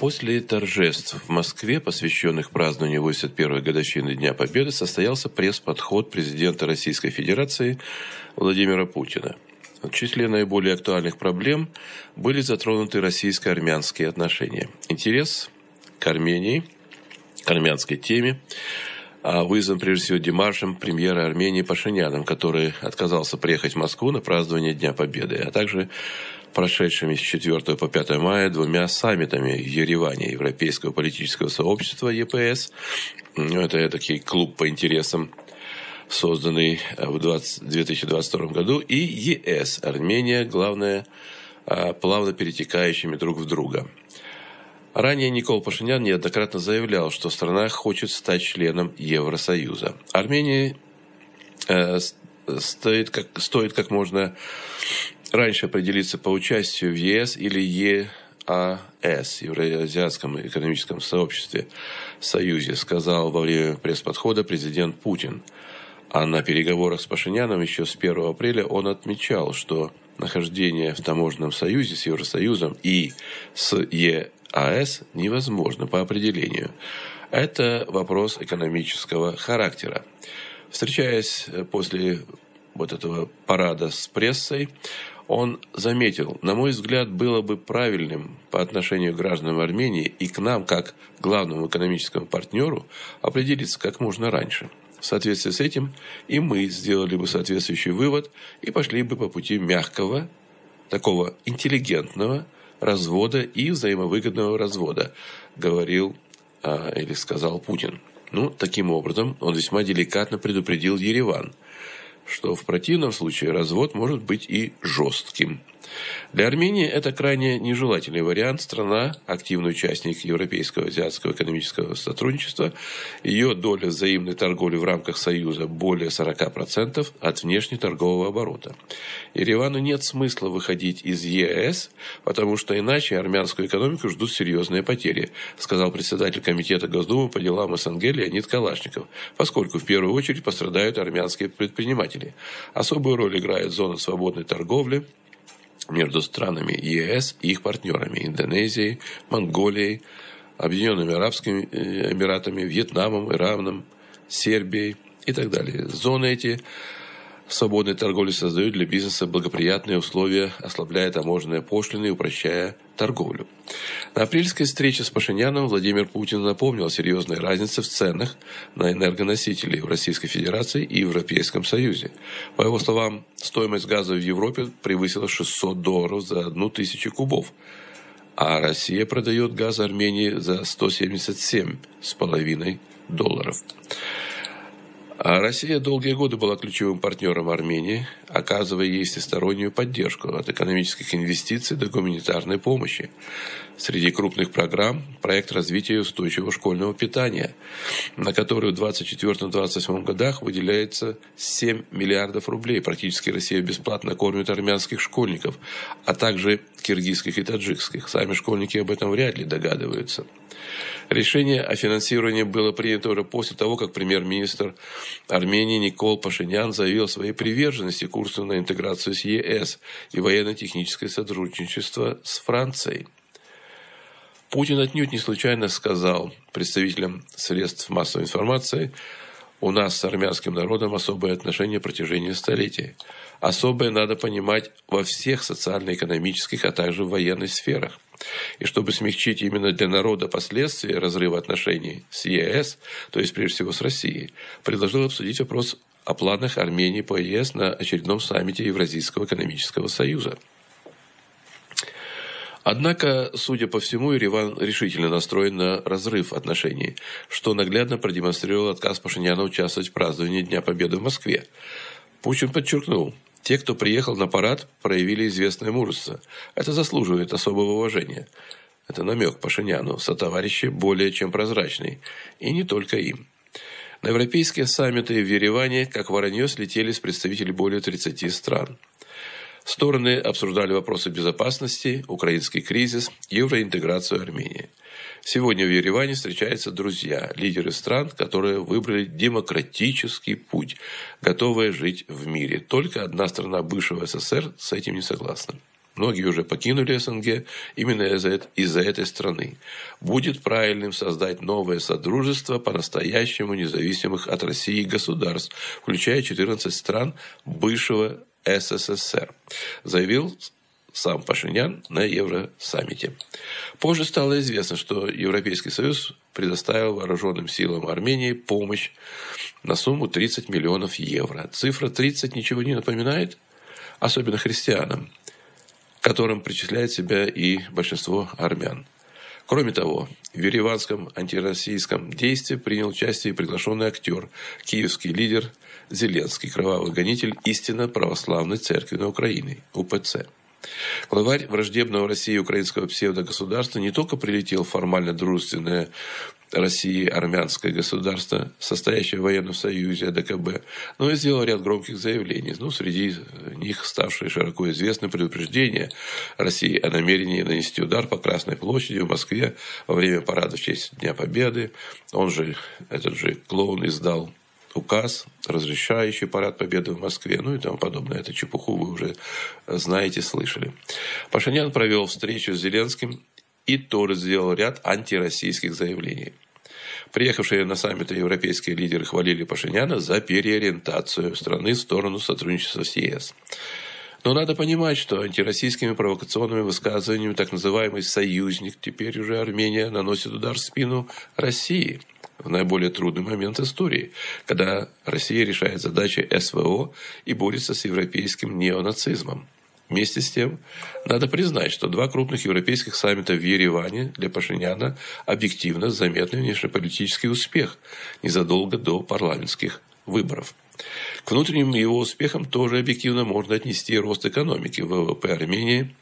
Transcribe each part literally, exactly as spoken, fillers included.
После торжеств в Москве, посвященных празднованию восемьдесят первой годовщины Дня Победы, состоялся пресс-подход президента Российской Федерации Владимира Путина. В числе наиболее актуальных проблем были затронуты российско-армянские отношения. Интерес к Армении, к армянской теме, вызван прежде всего демаршем премьера Армении Пашиняном, который отказался приехать в Москву на празднование Дня Победы, а также прошедшими с четвёртого по пятое мая двумя саммитами в Ереване Европейского политического сообщества Е П С. Это такой клуб по интересам, созданный в две тысячи двадцать втором году, и Е С, Армения, главное, плавно перетекающими друг в друга. Ранее Никол Пашинян неоднократно заявлял, что страна хочет стать членом Евросоюза. Армении э, стоит, как, стоит как можно раньше определиться по участию в Е С или Е А С, Евразиатском экономическом сообществе, Союзе, сказал во время пресс-подхода президент Путин. А на переговорах с Пашиняном еще с первого апреля он отмечал, что нахождение в таможенном союзе с Евросоюзом и с Е А С невозможно по определению. Это вопрос экономического характера. Встречаясь после вот этого парада с прессой, он заметил: на мой взгляд, было бы правильным по отношению к гражданам Армении и к нам, как главному экономическому партнеру, определиться как можно раньше. В соответствии с этим и мы сделали бы соответствующий вывод и пошли бы по пути мягкого, такого интеллигентного развода и взаимовыгодного развода, говорил а, или сказал Путин. Ну, таким образом, он весьма деликатно предупредил Ереван, что в противном случае развод может быть и жестким. Для Армении это крайне нежелательный вариант. Страна – активный участник Европейского азиатского экономического сотрудничества. Ее доля взаимной торговли в рамках Союза более сорока процентов от внешнеторгового оборота. Еревану нет смысла выходить из Е А С, потому что иначе армянскую экономику ждут серьезные потери, сказал председатель Комитета Госдумы по делам С Н Г Леонид Калашников, поскольку в первую очередь пострадают армянские предприниматели. Особую роль играет зона свободной торговли между странами Е А С и их партнерами – Индонезией, Монголией, Объединенными Арабскими Эмиратами, Вьетнамом, Ираном, Сербией и так далее. Зоны эти свободной торговли создают для бизнеса благоприятные условия, ослабляя таможенные пошлины и упрощая торговлю. На апрельской встрече с Пашиняном Владимир Путин напомнил о серьезной разнице в ценах на энергоносители в Российской Федерации и Европейском Союзе. По его словам, стоимость газа в Европе превысила шестьсот долларов за одну тысячу кубов, а Россия продает газ Армении за сто семьдесят семь с половиной долларов. А Россия долгие годы была ключевым партнером Армении, оказывая ей всестороннюю поддержку от экономических инвестиций до гуманитарной помощи. Среди крупных программ – проект развития устойчивого школьного питания, на который в двадцать четвёртом — двадцать восьмом годах выделяется семь миллиардов рублей. Практически Россия бесплатно кормит армянских школьников, а также киргизских и таджикских. Сами школьники об этом вряд ли догадываются. Решение о финансировании было принято уже после того, как премьер-министр Армении Никол Пашинян заявил о своей приверженности курсу на интеграцию с Е А С и военно-техническое сотрудничество с Францией. Путин отнюдь не случайно сказал представителям средств массовой информации: у нас с армянским народом особое отношение на протяжении столетий. Особое надо понимать во всех социально-экономических, а также в военной сферах. И чтобы смягчить именно для народа последствия разрыва отношений с Е А С, то есть прежде всего с Россией, предложил обсудить вопрос о планах Армении по Е А С на очередном саммите Евразийского экономического союза. Однако, судя по всему, Ереван решительно настроен на разрыв отношений, что наглядно продемонстрировал отказ Пашиняна участвовать в праздновании Дня Победы в Москве. Путин подчеркнул: те, кто приехал на парад, проявили известное мужество. Это заслуживает особого уважения. Это намек Пашиняну, сотоварищи более чем прозрачный. И не только им. На европейские саммиты в Ереване, как воронье, слетели с представителей более тридцати стран. Стороны обсуждали вопросы безопасности, украинский кризис, евроинтеграцию Армении. Сегодня в Ереване встречаются друзья, лидеры стран, которые выбрали демократический путь, готовые жить в мире. Только одна страна бывшего С С С Р с этим не согласна. Многие уже покинули СНГ именно из-за этой страны. Будет правильным создать новое содружество по-настоящему независимых от России государств, включая четырнадцать стран бывшего СССР, заявил сам Пашинян на Евросаммите. Позже стало известно, что Европейский Союз предоставил вооруженным силам Армении помощь на сумму тридцать миллионов евро. Цифра тридцать ничего не напоминает, особенно христианам, к которым причисляет себя и большинство армян. Кроме того, в ереванском антироссийском действии принял участие и приглашенный актер, киевский лидер Зеленский, кровавый гонитель истинно православной церкви на Украине, УПЦ. Главарь враждебного России украинского псевдогосударства не только прилетел в формально дружественное России армянское государство, состоящее в военном союзе АДКБ, но и сделал ряд громких заявлений. Ну, среди них ставшие широко известны предупреждения России о намерении нанести удар по Красной площади в Москве во время парада в честь Дня Победы. Он же, этот же клоун, издал указ, разрешающий парад Победы в Москве, ну и тому подобное. Эту чепуху вы уже знаете, слышали. Пашинян провел встречу с Зеленским и тоже сделал ряд антироссийских заявлений. Приехавшие на саммит европейские лидеры хвалили Пашиняна за переориентацию страны в сторону сотрудничества с ЕС. Но надо понимать, что антироссийскими провокационными высказываниями так называемый союзник, теперь уже Армения, наносит удар в спину России в наиболее трудный момент истории, когда Россия решает задачи СВО и борется с европейским неонацизмом. Вместе с тем, надо признать, что два крупных европейских саммита в Ереване для Пашиняна объективно заметный внешнеполитический успех незадолго до парламентских выборов. К внутренним его успехам тоже объективно можно отнести рост экономики. ВВП Армении,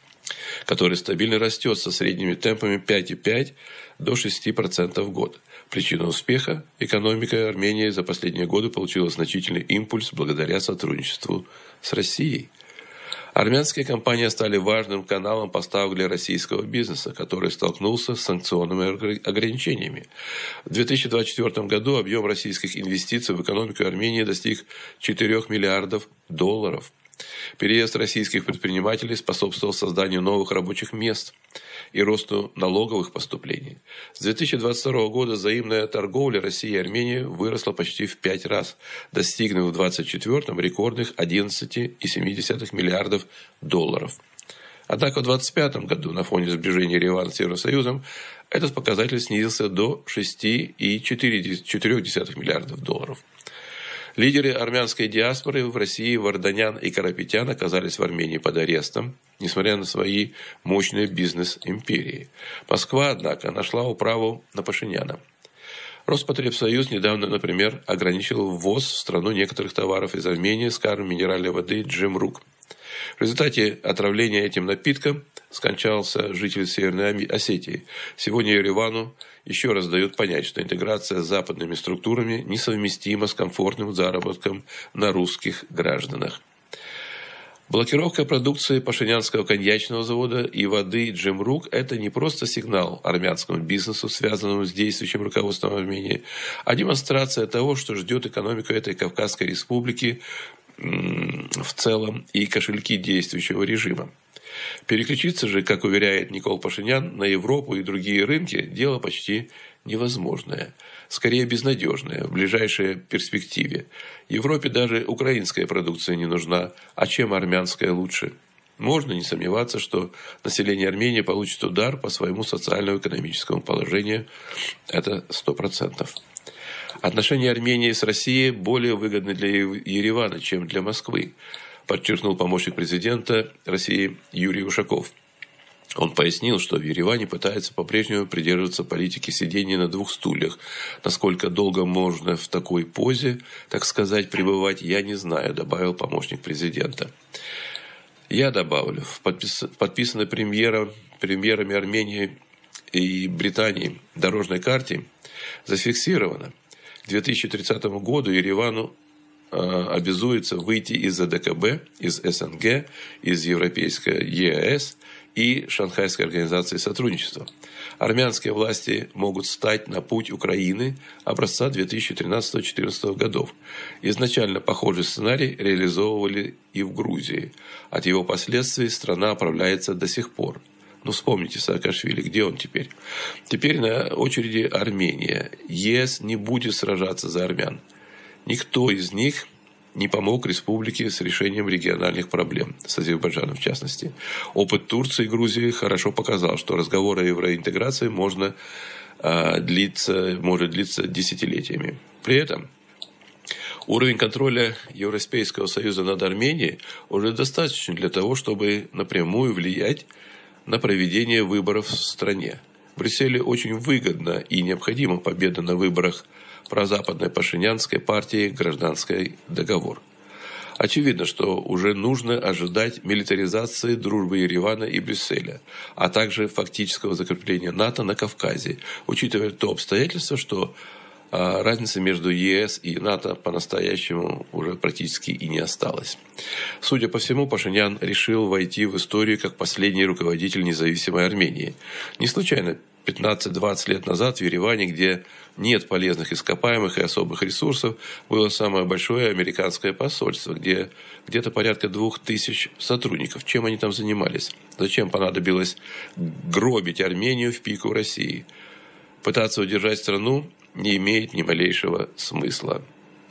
который стабильно растет со средними темпами пять и пять десятых до шести процентов в год. Причина успеха – экономика Армении за последние годы получила значительный импульс благодаря сотрудничеству с Россией. Армянские компании стали важным каналом поставок для российского бизнеса, который столкнулся с санкционными ограничениями. В две тысячи двадцать четвёртом году объем российских инвестиций в экономику Армении достиг четырёх миллиардов долларов. Переезд российских предпринимателей способствовал созданию новых рабочих мест и росту налоговых поступлений. С две тысячи двадцать второго года взаимная торговля России и Армении выросла почти в пять раз, достигнув в две тысячи двадцать четвёртом рекордных одиннадцать целых семь десятых миллиардов долларов. Однако в две тысячи двадцать пятом году на фоне сближения Еревана с Евросоюзом этот показатель снизился до шести целых четырёх десятых миллиардов долларов. Лидеры армянской диаспоры в России Варданян и Карапетян оказались в Армении под арестом, несмотря на свои мощные бизнес-империи. Москва, однако, нашла управу на Пашиняна. Россотребсоюз недавно, например, ограничил ввоз в страну некоторых товаров из Армении, скажем, минеральной воды Джемрук. В результате отравления этим напитком скончался житель Северной Осетии. Сегодня Еревану еще раз дают понять, что интеграция с западными структурами несовместима с комфортным заработком на русских гражданах. Блокировка продукции пашинянского коньячного завода и воды Джемрук – это не просто сигнал армянскому бизнесу, связанному с действующим руководством Армении, а демонстрация того, что ждет экономику этой Кавказской республики в целом и кошельки действующего режима. Переключиться же, как уверяет Никол Пашинян, на Европу и другие рынки – дело почти невозможное, скорее безнадежное в ближайшей перспективе. Европе даже украинская продукция не нужна, а чем армянская лучше? Можно не сомневаться, что население Армении получит удар по своему социально-экономическому положению. Это сто процентов. Отношения Армении с Россией более выгодны для Еревана, чем для Москвы, подчеркнул помощник президента России Юрий Ушаков. Он пояснил, что в Ереване пытаются по-прежнему придерживаться политики сидения на двух стульях. Насколько долго можно в такой позе, так сказать, пребывать, я не знаю, добавил помощник президента. Я добавлю, в подписанной премьером, премьерами Армении и Британии дорожной карте зафиксировано, к две тысячи тридцатому году Еревану э, обязуется выйти из АДКБ, из СНГ, из Европейской ЕС и Шанхайской организации сотрудничества. Армянские власти могут стать на путь Украины образца две тысячи тринадцатого — две тысячи четырнадцатого годов. Изначально похожий сценарий реализовывали и в Грузии. От его последствий страна оправляется до сих пор. Ну, вспомните Саакашвили, где он теперь? Теперь на очереди Армения. ЕС не будет сражаться за армян. Никто из них не помог республике с решением региональных проблем, с Азербайджаном в частности. Опыт Турции и Грузии хорошо показал, что разговор о евроинтеграции можно, э, длиться, может длиться десятилетиями. При этом уровень контроля Европейского Союза над Арменией уже достаточно для того, чтобы напрямую влиять на проведение выборов в стране. Брюсселю очень выгодна и необходима победа на выборах прозападной пашинянской партии «Гражданский договор». Очевидно, что уже нужно ожидать милитаризации дружбы Еревана и Брюсселя, а также фактического закрепления НАТО на Кавказе, учитывая то обстоятельство, что а, разницы между ЕС и НАТО по-настоящему уже практически и не осталось. Судя по всему, Пашинян решил войти в историю как последний руководитель независимой Армении. Не случайно пятнадцать-двадцать лет назад в Ереване, где нет полезных ископаемых и особых ресурсов, было самое большое американское посольство, где где-то порядка двух тысяч сотрудников. Чем они там занимались? Зачем понадобилось гробить Армению в пику России? Пытаться удержать страну не имеет ни малейшего смысла.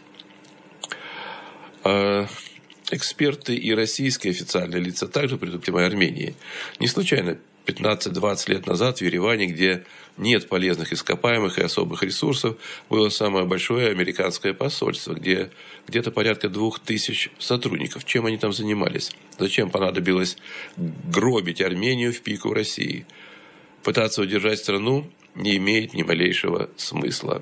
Эксперты и российские официальные лица также предупреждали Армении. Не случайно пятнадцать-двадцать лет назад в Ереване, где нет полезных ископаемых и особых ресурсов, было самое большое американское посольство, где где-то порядка двух тысяч сотрудников. Чем они там занимались? Зачем понадобилось гробить Армению в пику России? Пытаться удержать страну не имеет ни малейшего смысла.